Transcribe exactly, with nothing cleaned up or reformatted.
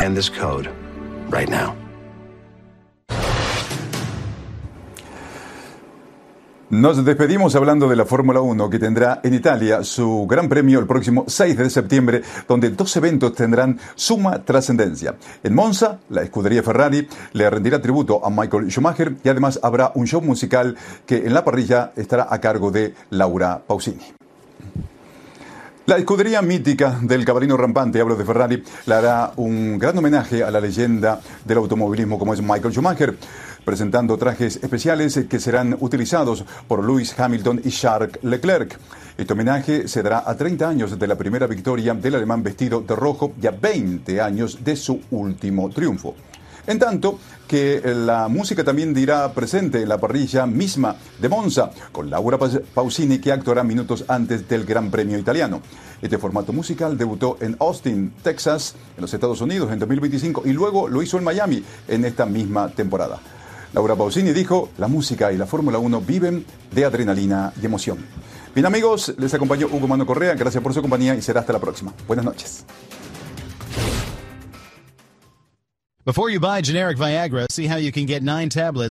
and this code right now. Nos despedimos hablando de la Fórmula uno, que tendrá en Italia su Gran Premio el próximo seis de septiembre, donde dos eventos tendrán suma trascendencia. En Monza, la escudería Ferrari le rendirá tributo a Michael Schumacher y además habrá un show musical que en la parrilla estará a cargo de Laura Pausini. La escudería mítica del cabalino rampante, hablo de Ferrari, le hará un gran homenaje a la leyenda del automovilismo como es Michael Schumacher, presentando trajes especiales que serán utilizados por Lewis Hamilton y Charles Leclerc. Este homenaje se dará a treinta años de la primera victoria del alemán vestido de rojo y a veinte años de su último triunfo. En tanto que la música también dirá presente en la parrilla misma de Monza, con Laura Pausini, que actuará minutos antes del Gran Premio italiano. Este formato musical debutó en Austin, Texas, en los Estados Unidos, en dos mil veinticinco, y luego lo hizo en Miami en esta misma temporada. Laura Pausini dijo: la música y la Fórmula uno viven de adrenalina y emoción. Bien, amigos, les acompañó Hugo Mano Correa. Gracias por su compañía y será hasta la próxima. Buenas noches. Before you buy generic Viagra, see how you can get nine tablets